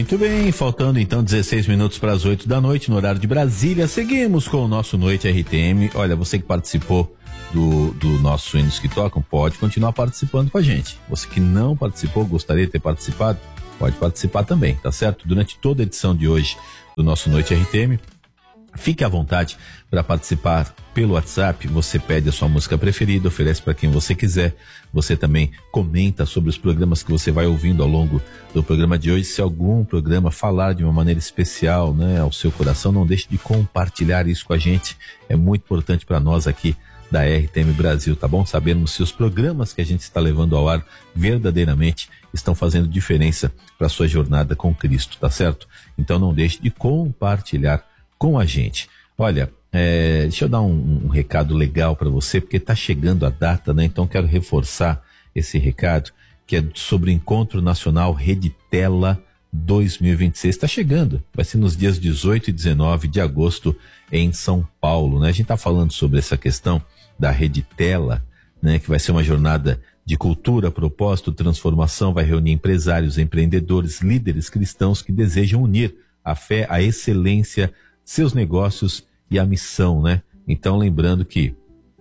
Muito bem, faltando então 16 minutos para as 8 da noite no horário de Brasília, seguimos com o nosso Noite RTM. Olha, você que participou do nosso Hinos que Tocam, pode continuar participando com a gente. Você que não participou, gostaria de ter participado, pode participar também, tá certo? Durante toda a edição de hoje do nosso Noite RTM, fique à vontade para participar pelo WhatsApp. Você pede a sua música preferida, oferece para quem você quiser. Você também comenta sobre os programas que você vai ouvindo ao longo do programa de hoje. Se algum programa falar de uma maneira especial, né, ao seu coração, não deixe de compartilhar isso com a gente. É muito importante para nós aqui da RTM Brasil, tá bom? Sabermos se os programas que a gente está levando ao ar verdadeiramente estão fazendo diferença para a sua jornada com Cristo, tá certo? Então não deixe de compartilhar com a gente. Olha, deixa eu dar um recado legal para você, porque está chegando a data, né? Então quero reforçar esse recado, que é sobre o Encontro Nacional Rede Tela 2026. Está chegando, vai ser nos dias 18 e 19 de agosto em São Paulo, né? A gente está falando sobre essa questão da Rede Tela, né? Que vai ser uma jornada de cultura, propósito, transformação, vai reunir empresários, empreendedores, líderes cristãos que desejam unir a fé, a excelência, seus negócios e a missão, né? Então, lembrando que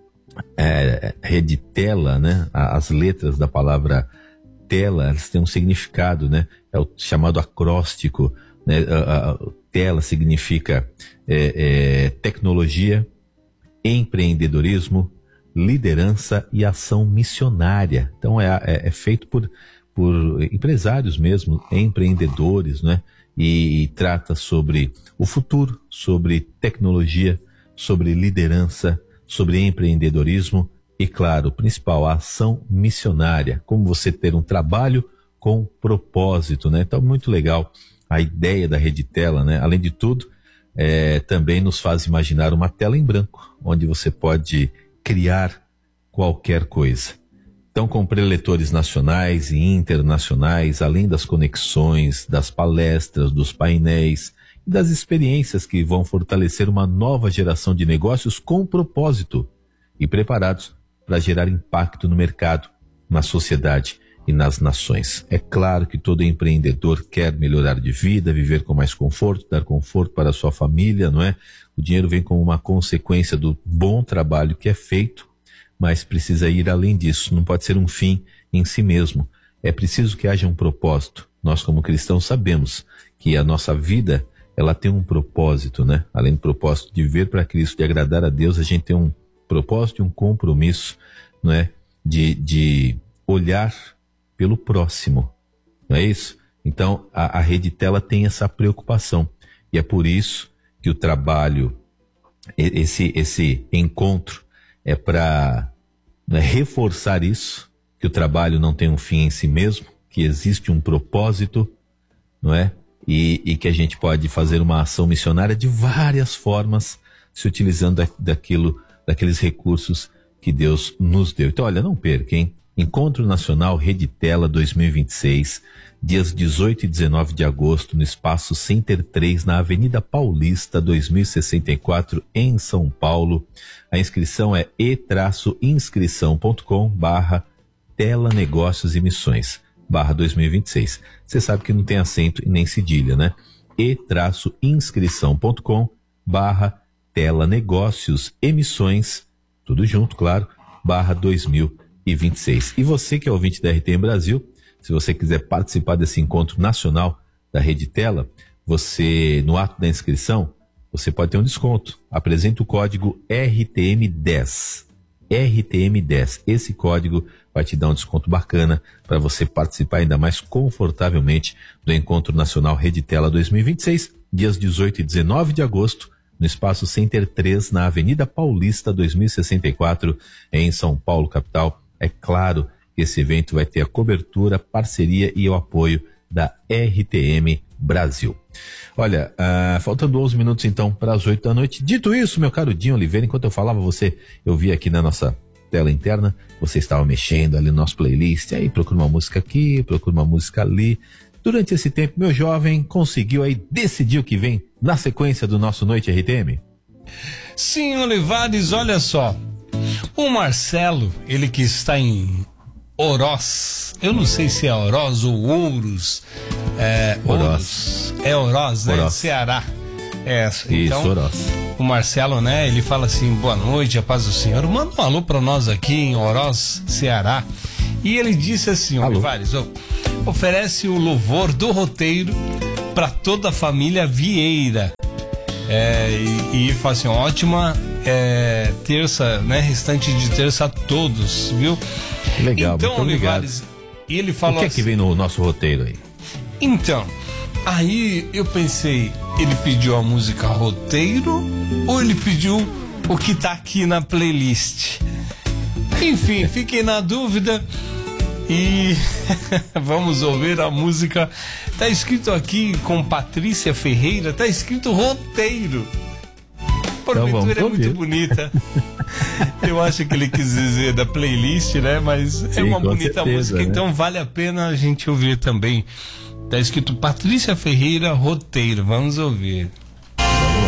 Rede Tela, né? As letras da palavra tela, elas têm um significado, né? É o chamado acróstico, né? Tela significa tecnologia, empreendedorismo, liderança e ação missionária. Então é feito por empresários mesmo, empreendedores, né? E trata sobre o futuro, sobre tecnologia, sobre liderança, sobre empreendedorismo e, claro, o principal, a ação missionária, como você ter um trabalho com propósito, né? Então, muito legal a ideia da Rede Tela, né? Além de tudo, também nos faz imaginar uma tela em branco, onde você pode criar qualquer coisa. Então, com preletores nacionais e internacionais, além das conexões, das palestras, dos painéis e das experiências que vão fortalecer uma nova geração de negócios com propósito e preparados para gerar impacto no mercado, na sociedade e nas nações. É claro que todo empreendedor quer melhorar de vida, viver com mais conforto, dar conforto para a sua família, não é? O dinheiro vem como uma consequência do bom trabalho que é feito, mas precisa ir além disso, não pode ser um fim em si mesmo. É preciso que haja um propósito. Nós, como cristãos, sabemos que a nossa vida, ela tem um propósito, né? Além do propósito de viver para Cristo, de agradar a Deus, a gente tem um propósito e um compromisso, não é? De olhar pelo próximo, não é isso? Então, a Rede Tela tem essa preocupação. E é por isso que o trabalho, esse encontro, é para reforçar isso, que o trabalho não tem um fim em si mesmo, que existe um propósito, não é? E que a gente pode fazer uma ação missionária de várias formas, se utilizando daqueles recursos que Deus nos deu. Então, olha, não perca, hein? Encontro Nacional Rede Tela 2026, dias 18 e 19 de agosto, no Espaço Center 3, na Avenida Paulista, 2064, em São Paulo. A inscrição é e-inscrição.com/Tela Negócios e Missões, /2026. Você sabe que não tem acento e nem cedilha, né? e-inscrição.com/Tela Negócios e Missões, tudo junto, claro, /2026. E você que é ouvinte da RTM Brasil, se você quiser participar desse encontro nacional da Rede Tela, você, no ato da inscrição, você pode ter um desconto. Apresenta o código RTM10. RTM10. Esse código vai te dar um desconto bacana para você participar ainda mais confortavelmente do Encontro Nacional Rede Tela 2026, dias 18 e 19 de agosto, no Espaço Center 3, na Avenida Paulista, 2064, em São Paulo, capital. É claro que esse evento vai ter a cobertura, parceria e o apoio da RTM Brasil. Olha, faltando 11 minutos então para as 8 da noite. Dito isso, meu caro Dinho Oliveira, enquanto eu falava, eu vi aqui na nossa tela interna, você estava mexendo ali no nosso playlist, aí procura uma música aqui, procura uma música ali. Durante esse tempo, meu jovem conseguiu aí decidir o que vem na sequência do nosso Noite RTM? Sim, Olivares, olha só. O Marcelo, ele que está em Oroz, eu não sei se é Oroz ou Ouros, Oroz. É Oroz, né? Oroz. Ceará. Isso, Então, Oroz. o Marcelo, né? Ele fala assim: boa noite, a paz do Senhor. Manda um alô pra nós aqui em Oroz, Ceará. E ele disse assim: Olivares, oferece o louvor do roteiro pra toda a família Vieira. E fala assim: ótima terça, né? Restante de terça a todos, viu? Legal, então, muito Olivares, e ele falou o que é que vem no nosso roteiro aí? Então, aí eu pensei, ele pediu a música roteiro ou ele pediu o que tá aqui na playlist? Enfim, fiquei na dúvida e vamos ouvir a música. Tá escrito aqui com Patrícia Ferreira, tá escrito roteiro. Porventura é muito bonita. Eu acho que ele quis dizer da playlist, né? Mas sim, é uma bonita música, né? Então vale a pena a gente ouvir também. Tá escrito Patrícia Ferreira, roteiro. Vamos ouvir.